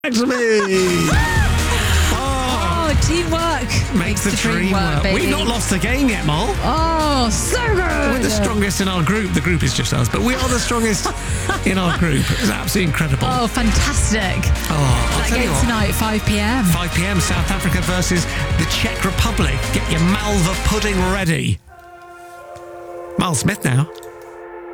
to me. Teamwork makes the dream work. baby. We've not lost a game yet, Mol. Oh, so good. We're the strongest in our group. The group is just us, but we are the strongest in our group. It's absolutely incredible. Oh, fantastic. I'll tell you what. Tonight, 5 p.m. 5 p.m, South Africa versus the Czech Republic. Get your Malva pudding ready. Miles Smith now.